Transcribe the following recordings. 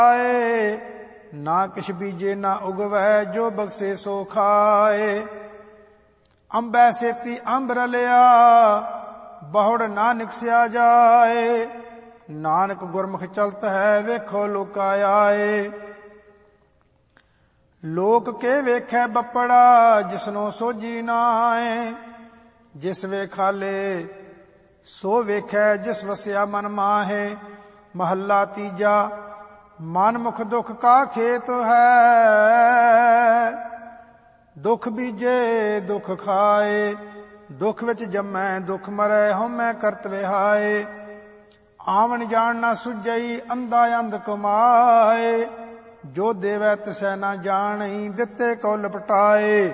ਨਾ ਕਿਛ ਬੀਜੇ ਨਾ ਉਗਵੈ, ਜੋ ਬਖਸ਼ੇ ਸੋ ਖਾਏ। ਅੰਬੈ ਸੇਤੀ ਅੰਬ ਰਲਿਆ, ਬਹੁੜ ਨਾ ਨਿਕਸਿਆ ਜਾਏ। ਨਾਨਕ ਗੁਰਮੁਖ ਚਲਤ ਹੈ, ਵੇਖੋ ਲੋਕਾ ਆਏ। ਲੋਕ ਕੇ ਵੇਖੈ ਬੱਪੜਾ, ਜਿਸਨੋ ਸੋਝੀ ਨਾਏ। ਜਿਸ ਵੇਖਾਲੇ ਸੋ ਵੇਖੈ, ਜਿਸ ਵਸਿਆ ਮਨ ਮਾਹੇ। ਮਹੱਲਾ ਤੀਜਾ। ਮਨ ਮੁਖ ਦੁਖ ਕਾ ਖੇਤ ਹੈ, ਦੁਖ ਬੀਜੇ ਦੁਖ ਖਾਏ। ਦੁਖ ਵਿੱਚ ਜੰਮੈ ਦੁਖ ਮਰੈ, ਹਉਮੈ ਕਰਤ ਵਿਹਾਏ। ਆਵਣ ਜਾਣ ਨਾ ਸੁਝਈ, ਅੰਧਾ ਅੰਧ ਕਮਾਏ। ਜੋ ਦੇਵੈ ਤਿਸੈ ਨਾ ਜਾਣਈ, ਦਿੱਤੇ ਕੋ ਲਪਟਾਏ।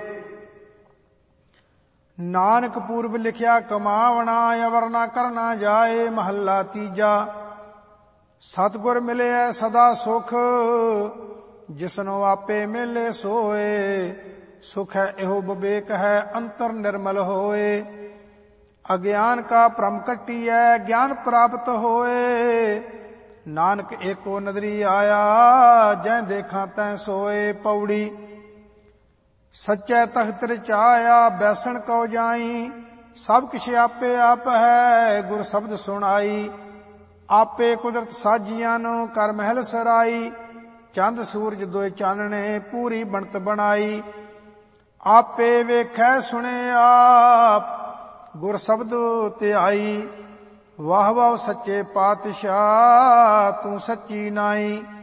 ਨਾਨਕ ਪੂਰਬ ਲਿਖਿਆ ਕਮਾਵਣਾ, ਅਵਰ ਨਾ ਕਰਨਾ ਜਾਏ। ਮਹੱਲਾ ਤੀਜਾ। ਸਤਿਗੁਰ ਮਿਲਿਆ ਸਦਾ ਸੁਖ, ਜਿਸਨੋ ਆਪੇ ਮਿਲੇ ਸੋਏ। ਸੁਖ ਹੈ ਇਹੋ ਵਿਵੇਕ ਹੈ, ਅੰਤਰ ਨਿਰਮਲ ਹੋਏ। ਅਗਿਆਨ ਕਾ ਭ੍ਰਮ ਕੱਟੀਐ, ਗਿਆਨ ਪ੍ਰਾਪਤ ਹੋਏ। ਨਾਨਕ ਏਕੋ ਨਦਰੀ ਆਇਆ, ਜੈ ਦੇਖਾਂ ਤੈ ਸੋਏ। ਪੌੜੀ। ਸੱਚੈ ਤਖਤ ਰਚਾਇਆ, ਬੈਸਣ ਕਉ ਜਾਈ। ਸਭ ਕਿਛ ਆਪੇ ਆਪ ਹੈ, ਗੁਰ ਸ਼ਬਦ ਸੁਣਾਈ। ਆਪੇ ਕੁਦਰਤ ਸਾਜੀਆਂ ਨੂੰ, ਕਰ ਮਹਿਲ ਸਰਾਈ। ਚੰਦ ਸੂਰਜ ਦੋਇ ਚਾਨਣੇ, ਪੂਰੀ ਬਣਤ ਬਣਾਈ। ਆਪੇ ਵੇਖੈ ਸੁਣੇ ਆਪ, ਗੁਰ ਸ਼ਬਦ ਧਿਆਈ। ਵਾਹ ਵਾਹ ਸੱਚੇ ਪਾਤਸ਼ਾਹ, ਤੂੰ ਸੱਚੀ ਨਾਈ।